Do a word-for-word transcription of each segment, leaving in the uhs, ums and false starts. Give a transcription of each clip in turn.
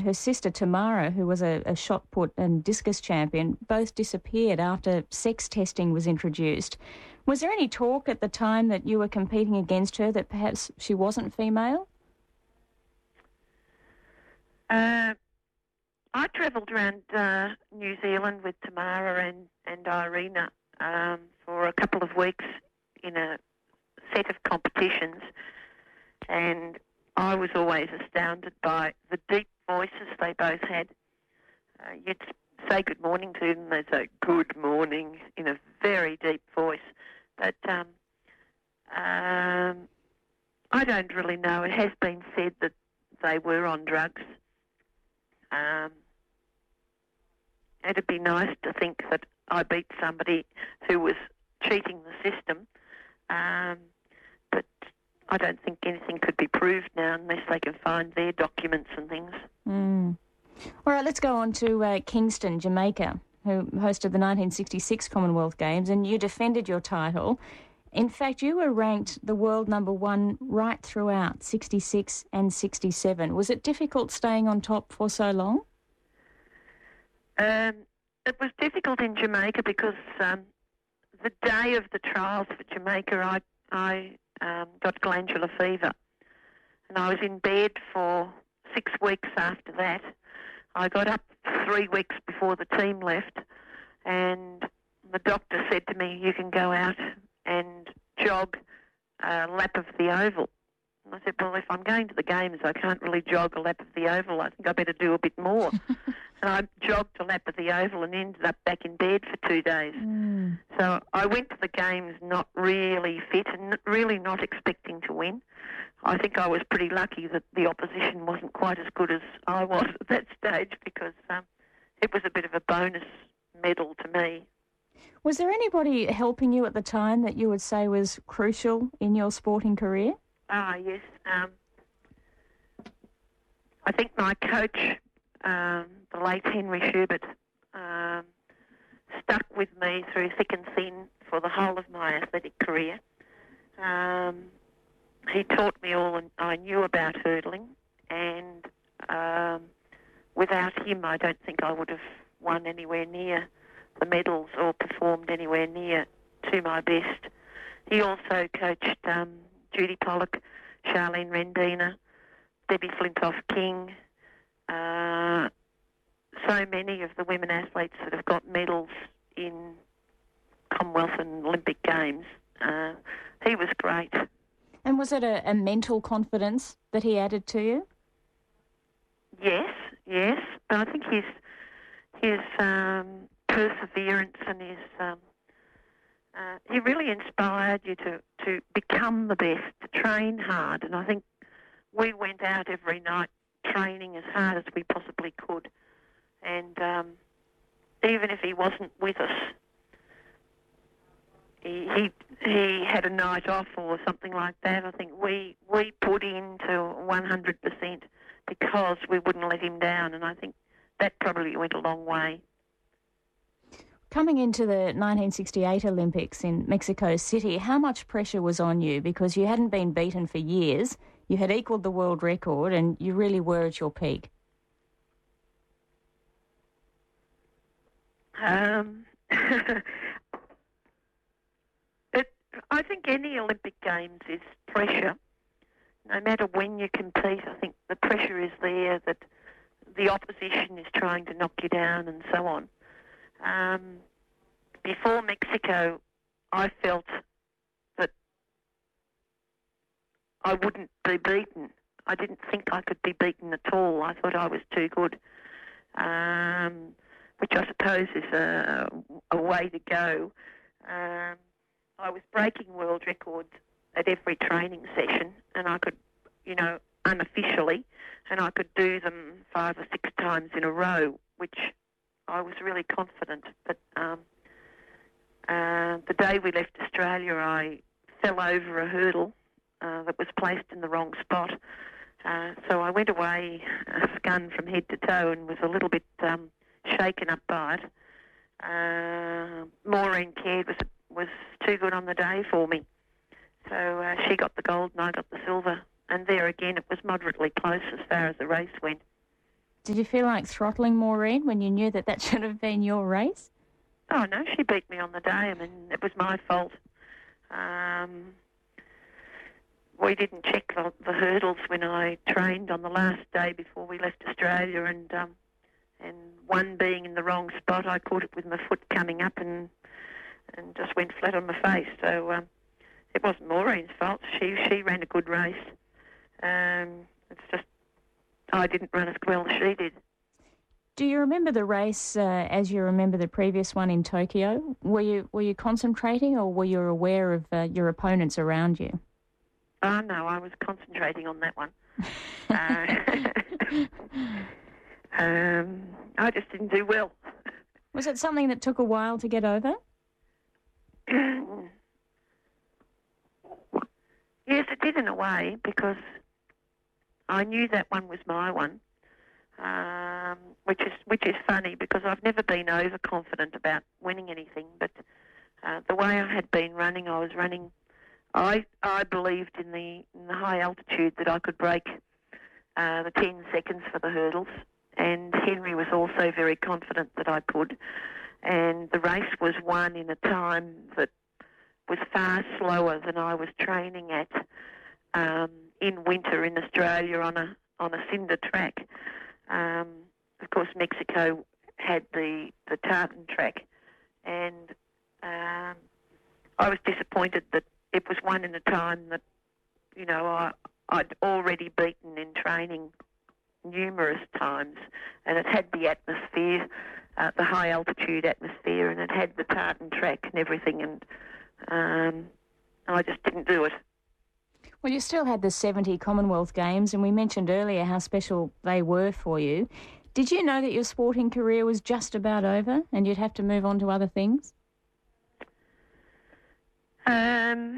her sister Tamara, who was a, a shot put and discus champion, both disappeared after sex testing was introduced. Was there any talk at the time that you were competing against her that perhaps she wasn't female? Uh, I travelled around uh, New Zealand with Tamara and, and Irina um, for a couple of weeks in a set of competitions, and I was always astounded by the deep voices they both had. Uh, you'd say good morning to them, they'd say good morning in a very deep voice. But um, um, I don't really know. It has been said that they were on drugs. Um, it'd be nice to think that I beat somebody who was cheating the system, um, but I don't think anything could be proved now unless they can find their documents and things. Mm. All right, let's go on to uh, Kingston, Jamaica, who hosted the nineteen sixty-six Commonwealth Games, and you defended your title. In fact, you were ranked the world number one right throughout, sixty-six and sixty-seven. Was it difficult staying on top for so long? Um, it was difficult in Jamaica because um, the day of the trials for Jamaica, I, I um, got glandular fever, and I was in bed for six weeks after that. I got up three weeks before the team left, and the doctor said to me, you can go out and jog a lap of the oval. And I said, well, if I'm going to the games, I can't really jog a lap of the oval. I think I better do a bit more. And I jogged a lap of the oval and ended up back in bed for two days. Mm. So I went to the games not really fit and really not expecting to win. I think I was pretty lucky that the opposition wasn't quite as good as I was at that stage, because um, it was a bit of a bonus medal to me. Was there anybody helping you at the time that you would say was crucial in your sporting career? Ah, yes. Um, I think my coach, um, the late Henry Schubert, um, stuck with me through thick and thin for the whole of my athletic career. Um, he taught me all I knew about hurdling, and um, without him I don't think I would have won anywhere near the medals or performed anywhere near to my best. He also coached um, Judy Pollock, Charlene Rendina, Debbie Flintoff-King, uh, so many of the women athletes that have got medals in Commonwealth and Olympic Games. Uh, he was great. And was it a, a mental confidence that he added to you? Yes, yes. But I think his his um, perseverance and his um, uh, he really inspired you to, to become the best, to train hard. And I think we went out every night training as hard as we possibly could. And um, even if he wasn't with us, he, he he had a night off or something like that, I think we, we put into one hundred percent because we wouldn't let him down. And I think that probably went a long way. Coming into the nineteen sixty-eight Olympics in Mexico City, how much pressure was on you? Because you hadn't been beaten for years, you had equalled the world record, and you really were at your peak. Um, it, I think any Olympic Games is pressure. No matter when you compete, I think the pressure is there that the opposition is trying to knock you down and so on. Um, before Mexico, I felt that I wouldn't be beaten. I didn't think I could be beaten at all. I thought I was too good, um, which I suppose is a, a way to go. Um, I was breaking world records at every training session, and I could, you know, unofficially, and I could do them five or six times in a row, which I was really confident. But um, uh, the day we left Australia, I fell over a hurdle uh, that was placed in the wrong spot. Uh, so I went away uh, scun from head to toe and was a little bit um, shaken up by it. Uh, Maureen Caird was, was too good on the day for me. So uh, she got the gold and I got the silver. And there again, it was moderately close as far as the race went. Did you feel like throttling Maureen when you knew that that should have been your race? Oh, no, she beat me on the day. I mean, it was my fault. Um, we didn't check the, the hurdles when I trained on the last day before we left Australia, and um, and one being in the wrong spot, I caught it with my foot coming up and and just went flat on my face. So um, it wasn't Maureen's fault. She she ran a good race. Um, it's just I didn't run as well as she did. Do you remember the race uh, as you remember the previous one in Tokyo? Were you were you concentrating, or were you aware of uh, your opponents around you? Oh, no, I was concentrating on that one. uh, um, I just didn't do well. Was it something that took a while to get over? Yes, it did in a way, because I knew that one was my one, um, which is which is funny because I've never been overconfident about winning anything. But uh, the way I had been running, I was running. I I believed in the in the high altitude that I could break uh, the ten seconds for the hurdles, and Henry was also very confident that I could. And the race was won in a time that was far slower than I was training at um, in winter in Australia on a on a cinder track. Um, of course, Mexico had the the tartan track, and um, I was disappointed that it was won in a time that, you know, I, I'd already beaten in training numerous times, and it had the atmosphere, uh, the high altitude atmosphere, and it had the tartan track and everything, and um, I just didn't do it. Well, you still had the seventy Commonwealth Games, and we mentioned earlier how special they were for you. Did you know that your sporting career was just about over and you'd have to move on to other things? Um,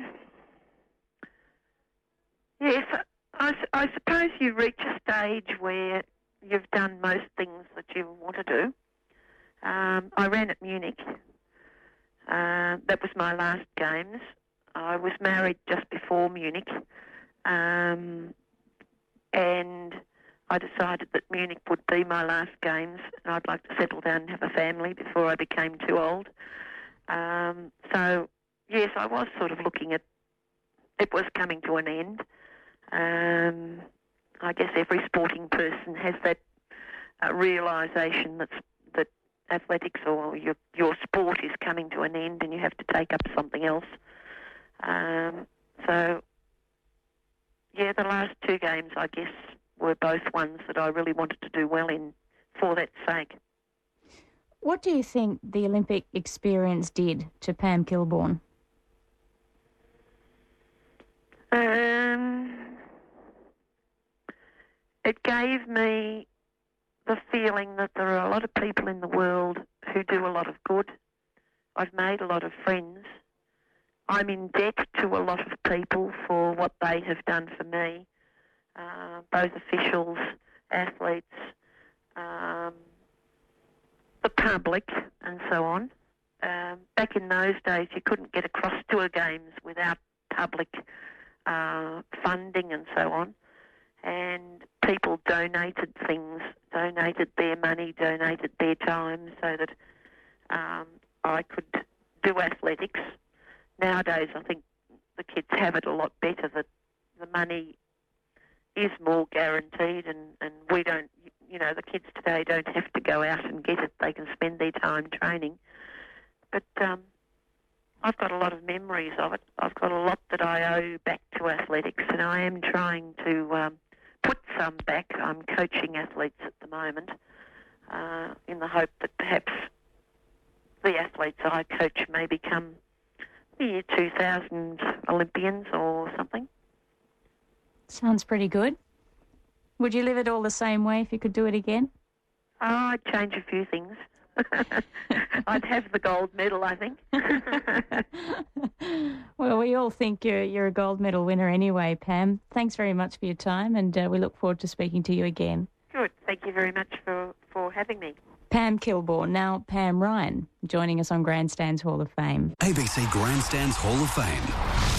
yes, I, I suppose you reach a stage where you've done most things that you want to do. Um, I ran at Munich. Uh, that was my last games. I was married just before Munich, um, and I decided that Munich would be my last games, and I'd like to settle down and have a family before I became too old. Um, so, yes, I was sort of looking at it was coming to an end. Um, I guess every sporting person has that uh, realisation that's, that athletics or your your sport is coming to an end and you have to take up something else. Um, so, yeah, the last two games, I guess, were both ones that I really wanted to do well in for that sake. What do you think the Olympic experience did to Pam Kilbourne? Um, it gave me the feeling that there are a lot of people in the world who do a lot of good. I've made a lot of friends. I'm in debt to a lot of people for what they have done for me, uh, both officials, athletes, um, the public, and so on. Um, back in those days, you couldn't get across tour games without public uh, funding and so on. And people donated things, donated their money, donated their time so that um, I could do athletics. Nowadays, I think the kids have it a lot better, that the money is more guaranteed, and, and we don't, you know, the kids today don't have to go out and get it. They can spend their time training. But um, I've got a lot of memories of it. I've got a lot that I owe back to athletics, and I am trying to um, put some back. I'm coaching athletes at the moment uh, in the hope that perhaps the athletes I coach may become the year two thousand Olympians or something. Sounds pretty good. Would you live it all the same way if you could do it again? Oh, I'd change a few things. I'd have the gold medal, I think. Well, we all think you're you're a gold medal winner anyway, Pam. Thanks very much for your time, and uh, we look forward to speaking to you again. Good. Thank you very much for, for having me. Pam Kilbourne, now Pam Ryan, joining us on Grandstands Hall of Fame. A B C Grandstands Hall of Fame.